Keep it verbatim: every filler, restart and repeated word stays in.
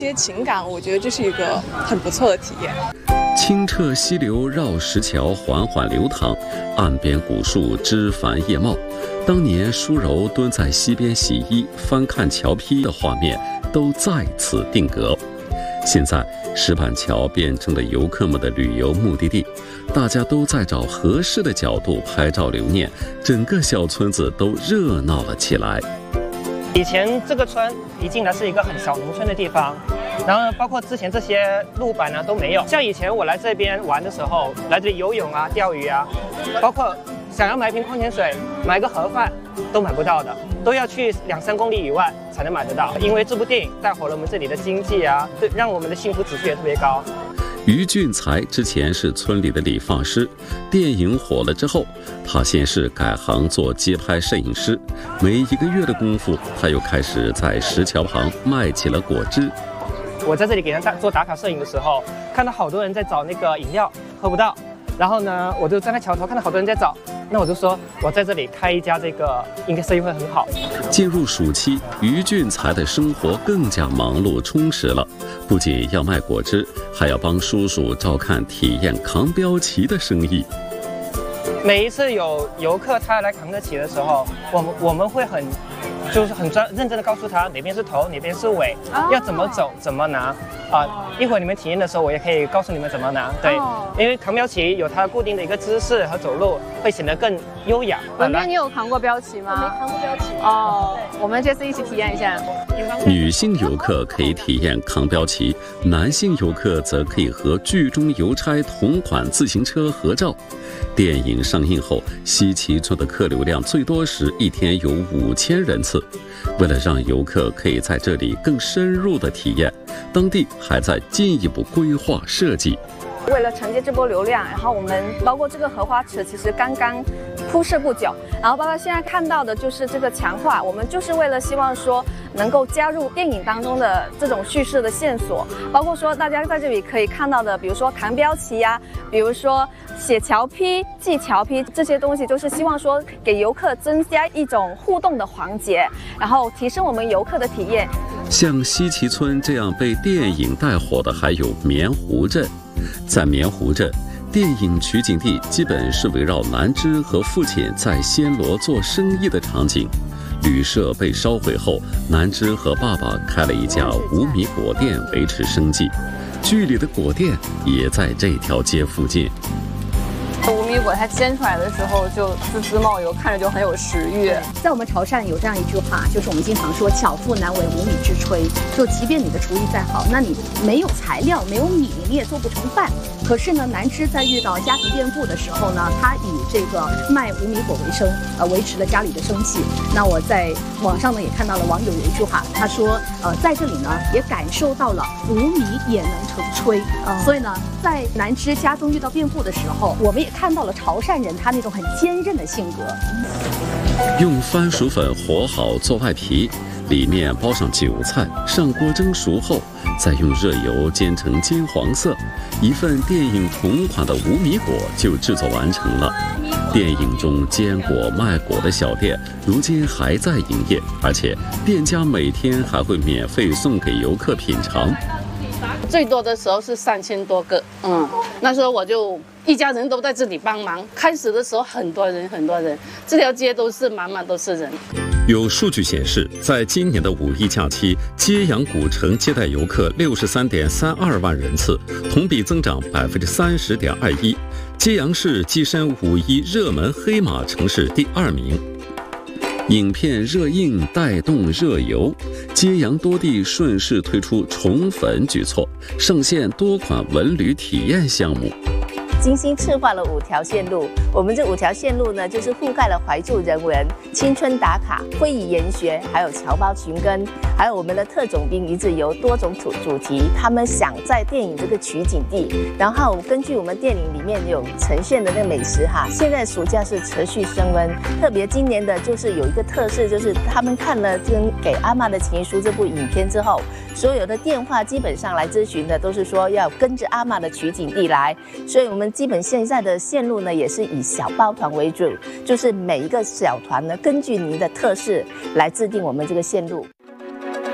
这些情感，我觉得这是一个很不错的体验。 清澈溪流绕石桥缓缓流淌，岸边古树枝繁叶茂。当年舒柔蹲在溪边洗衣、翻看桥坯的画面，都在此定格。现在，石板桥变成了游客们的旅游目的地，大家都在找合适的角度拍照留念，整个小村子都热闹了起来。 以前这个村一进来是一个很小农村的地方，然后包括之前这些路板啊都没有。像以前我来这边玩的时候，来这里游泳啊、钓鱼啊，包括想要买一瓶矿泉水、买个盒饭都买不到的，都要去两三公里以外才能买得到。因为这部电影带火了我们这里的经济啊，对，让我们的幸福指数也特别高。 于俊才之前是村里的理发师，电影火了之后，他先是改行做街拍摄影师，没一个月的功夫，他又开始在石桥旁卖起了果汁。 我在这里给人做打卡摄影的时候，看到好多人在找那个饮料，喝不到，然后呢，我就站在桥头看到好多人在找，那我就说我在这里开一家这个，应该生意会很好。 进入暑期，于俊才的生活更加忙碌充实了，不仅要卖果汁，还要帮叔叔照看体验扛标旗的生意。 每一次有游客他来扛得起的时候，我们我们会很就是很专认真的告诉他哪边是头哪边是尾，哦，要怎么走怎么拿啊，呃！一会儿你们体验的时候，我也可以告诉你们怎么拿。对，哦，因为扛标旗有它固定的一个姿势和走路，会显得更优雅。 文斌，你有扛过标旗吗？ 我没扛过标旗。 哦，我们这次一起体验一下。 女性游客可以体验扛标旗，男性游客则可以和剧中邮差同款自行车合照。电影上映后，西岐村的客流量最多时一天有五千人次。为了让游客可以在这里更深入的体验，当地还在进一步规划设计。 为了承接这波流量，然后我们包括这个荷花池其实刚刚铺设不久，然后包括现在看到的就是这个强化，我们就是为了希望说能够加入电影当中的这种叙事的线索，包括说大家在这里可以看到的，比如说扛标旗呀，比如说写桥坯、记桥坯这些东西，就是希望说给游客增加一种互动的环节，然后提升我们游客的体验。 像西岐村这样被电影带火的还有棉湖镇。在棉湖镇，电影取景地基本是围绕南芝和父亲在暹罗做生意的场景。旅社被烧毁后，南芝和爸爸开了一家五米果店维持生计。剧里的果店也在这条街附近。 五米果它煎出来的时候就滋滋冒油，看着就很有食欲。 在我们潮汕有这样一句话，就是我们经常说“巧妇难为无米之炊”，就即便你的厨艺再好，那你没有材料、没有米，你也做不成饭。可是呢，南芝在遇到家庭变故的时候呢，他以这个卖无米果为生，呃，维持了家里的生计。那我在网上呢也看到了网友有一句话，他说，呃，在这里呢也感受到了无米也能成炊。嗯、所以呢，在南芝家中遇到变故的时候，我们也看到了潮汕人他那种很坚韧的性格。 用番薯粉和好做外皮，里面包上韭菜，上锅蒸熟后，再用热油煎成金黄色，一份电影同款的无米果就制作完成了。电影中煎果卖果的小店如今还在营业，而且店家每天还会免费送给游客品尝。 最多的时候是三千多个，嗯，那时候我就一家人都在这里帮忙。开始的时候很多人很多人，这条街都是满满都是人。 有数据显示，在今年的五一假期，揭阳古城接待游客六十三点三二万人次，同比增长百分之三十点二一。揭阳市跻身五一热门黑马城市第二名。影片热映带动热游，揭阳多地顺势推出宠粉举措，上线多款文旅体验项目。 精心策划了五条线路，我们这五条线路呢，就是覆盖了怀旧人文、青春打卡、会议研学，还有侨胞寻根，还有我们的特种兵一日游多种主主题。他们想在电影这个取景地，然后根据我们电影里面有呈现的那个美食哈，现在暑假是持续升温，特别今年的就是有一个特色，就是他们看了这《给阿嬷的情书》这部影片之后，所有的电话基本上来咨询的都是说要跟着阿嬷的取景地来，所以我们基本现在的线路呢，也是以小包团为主，就是每一个小团呢，根据您的特色来制定我们这个线路。